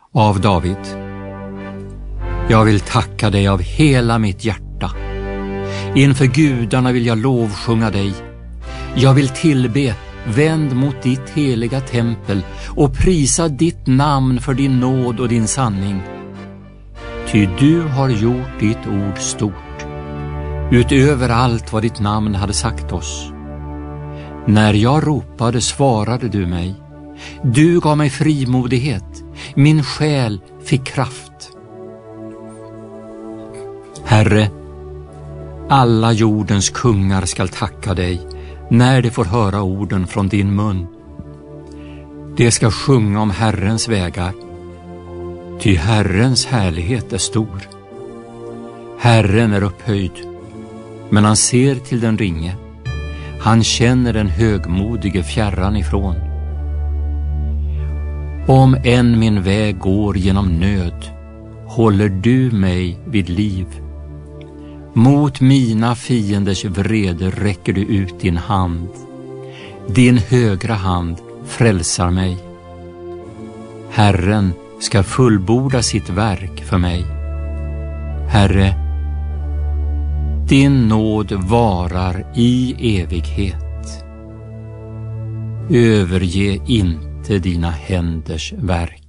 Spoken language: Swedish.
Av David. Jag vill tacka dig av hela mitt hjärta. Inför gudarna vill jag lovsjunga dig. Jag vill tillbe, vänd mot ditt heliga tempel och prisa ditt namn för din nåd och din sanning. Ty du har gjort ditt ord stort, utöver allt vad ditt namn hade sagt oss. När jag ropade svarade du mig. Du gav mig frimodighet, min själ fick kraft. Herre, alla jordens kungar skall tacka dig när de får höra orden från din mun. De ska sjunga om Herrens vägar, ty Herrens härlighet är stor. Herren är upphöjd, men han ser till den ringe. Han känner den högmodige fjärran ifrån. Om än min väg går genom nöd, håller du mig vid liv. Mot mina fienders vrede räcker du ut din hand. Din högra hand frälsar mig. Herren ska fullborda sitt verk för mig. Herre, din nåd varar i evighet. Överge inte dina händers verk.